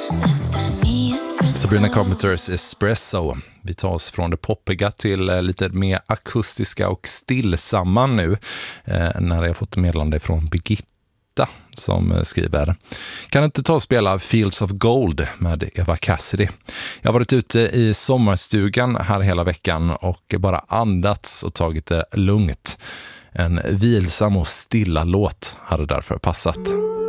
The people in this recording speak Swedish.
Sabrina Carpenters Espresso. Vi tar oss från det poppiga till lite mer akustiska och stillsamma nu när jag fått meddelande från Birgitta som skriver: kan inte ta och spela Fields of Gold med Eva Cassidy. Jag har varit ute i sommarstugan här hela veckan och bara andats och tagit det lugnt. En vilsam och stilla låt hade därför passat.